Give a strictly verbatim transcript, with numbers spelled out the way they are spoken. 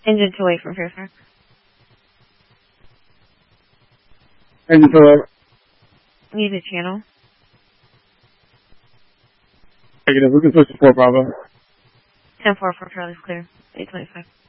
Engine two eight from Fairfax. Engine two eight. Need a channel. Negative. We can switch to four Bravo. ten four for Charlie's clear. eight twenty-five.